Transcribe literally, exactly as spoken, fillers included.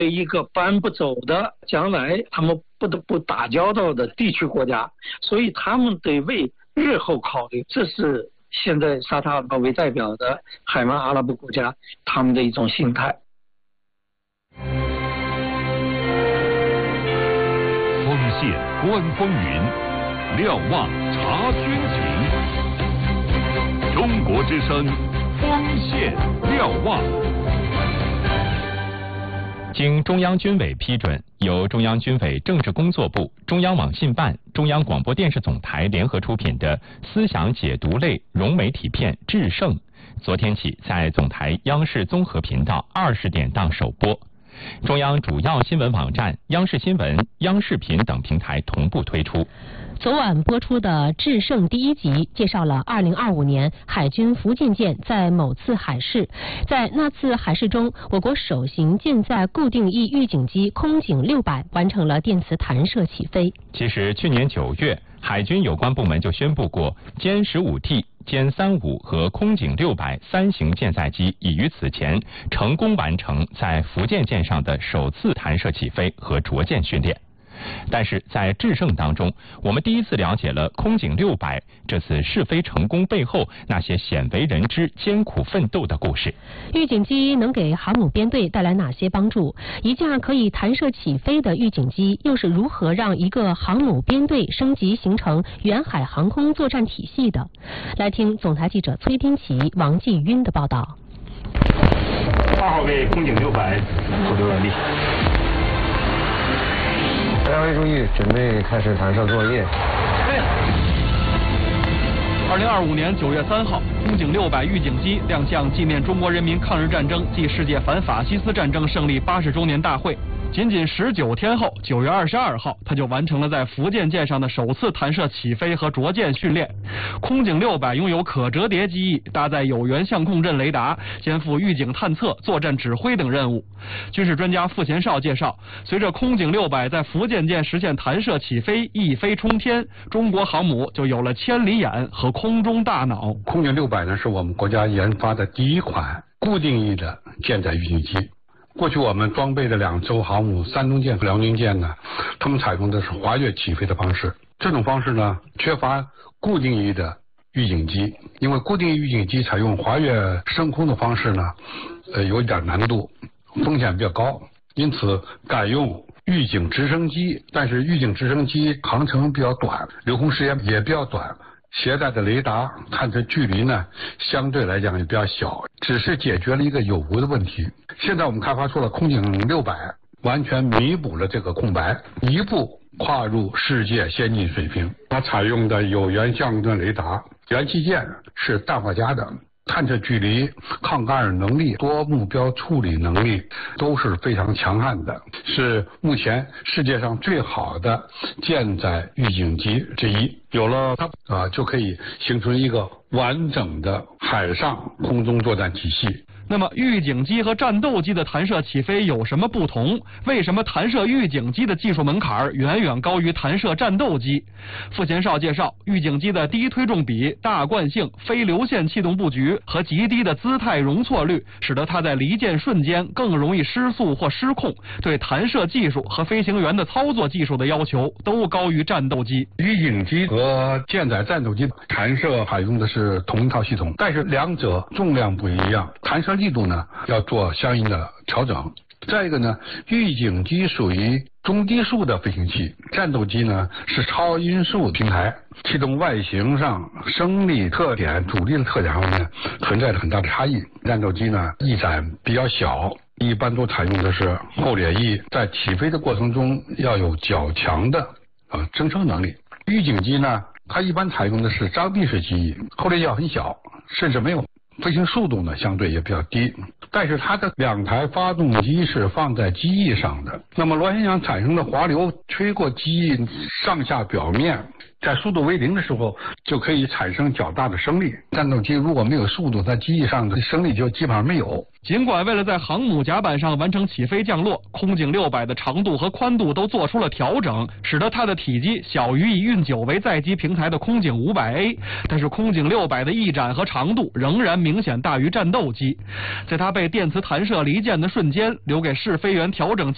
一个搬不走的，将来他们不得不打交道的地区国家，所以他们得为日后考虑。这是现在沙特阿拉伯为代表的海湾阿拉伯国家他们的一种心态。 锋线观风云，瞭望察军情。中国之声，锋线瞭望。 经中央军委批准，由中央军委政治工作部、中央网信办、中央广播电视总台联合出品的思想解读类融媒体片《制胜》，昨天起在总台央视综合频道二十点档首播。中央主要新闻网站、央视新闻、央视频等平台同步推出。 昨晚播出的《制胜》第一集介绍了二零二五年海军福建舰在某次海试，在那次海试中，我国首型舰载固定翼预警机空警六百完成了电磁弹射起飞。 其实去年九月，海军有关部门就宣布过，歼十五 T、歼三五和空警六百三型舰载机已于此前成功完成在福建舰上的首次弹射起飞和着舰训练。但是在制胜当中，我们第一次了解了空警六百这次试飞成功背后那些鲜为人知、艰苦奋斗的故事。 预警机能给航母编队带来哪些帮助？一架可以弹射起飞的预警机又是如何让一个航母编队升级形成远海航空作战体系的？来听总台记者崔斌奇、王继晕的报道。 二号为空警六百投丢完毕。 两位注意，准备开始弹射作业。 二零二五年九月三号，空警六百预警机亮相纪念中国人民抗日战争暨世界反法西斯战争胜利八十周年大会。仅仅十九天后，九月二十二号，它就完成了在福建舰上的首次弹射起飞和着舰训练。空警六百拥有可折叠机翼，搭载有源相控阵雷达，肩负预警探测、作战指挥等任务。军事专家傅贤绍介绍，随着空警六百在福建舰实现弹射起飞、一飞冲天，中国航母就有了千里眼和空中大脑。 空警六百呢，是我们国家研发的第一款固定翼的舰载预警机。过去我们装备的两艘航母山东舰和辽宁舰呢，他们采用的是滑跃起飞的方式。这种方式呢，缺乏固定翼的预警机，因为固定翼预警机采用滑跃升空的方式呢，呃，有一点难度，风险比较高，因此改用预警直升机。但是预警直升机航程比较短，留空时间也比较短，携带的雷达探测距离呢，相对来讲也比较小，只是解决了一个有无的问题。现在我们开发出了空警六百，完全弥补了这个空白，一步跨入世界先进水平。它采用的有源相控阵雷达，元器件是氮化镓的，探测距离、抗干扰能力、多目标处理能力都是非常强悍的，是目前世界上最好的舰载预警机之一。有了它啊，就可以形成一个完整的海上空中作战体系。 那么预警机和战斗机的弹射起飞有什么不同？为什么弹射预警机的技术门槛远远高于弹射战斗机？傅贤绍介绍，预警机的低推重比、大惯性、非流线气动布局和极低的姿态容错率，使得它在离舰瞬间更容易失速或失控，对弹射技术和飞行员的操作技术的要求都高于战斗机。 预警机和舰载战斗机弹射采用的是同一套系统，但是两者重量不一样，弹射力度呢要做相应的调整。再一个呢，预警机属于中低速的飞行器，战斗机呢是超音速平台，气动外形上、升力特点、阻力的特点上面存在着很大的差异。战斗机呢翼展比较小，一般都采用的是后掠翼，在起飞的过程中要有较强的啊增升能力。预警机呢，它一般采用的是张闭式机翼，后掠翼很小，甚至没有。飞行速度呢相对也比较低，但是它的两台发动机是放在机翼上的，那么螺旋桨产生的滑流吹过机翼上下表面，在速度为零的时候就可以产生较大的升力。战斗机如果没有速度，在机翼上的升力就基本上没有。 尽管为了在航母甲板上完成起飞降落，空警六百的长度和宽度都做出了调整，使得它的体积小于以运九为载机平台的空警五百 A， 但是空警六百的翼展和长度仍然明显大于战斗机。在它被电磁弹射离舰的瞬间，留给试飞员调整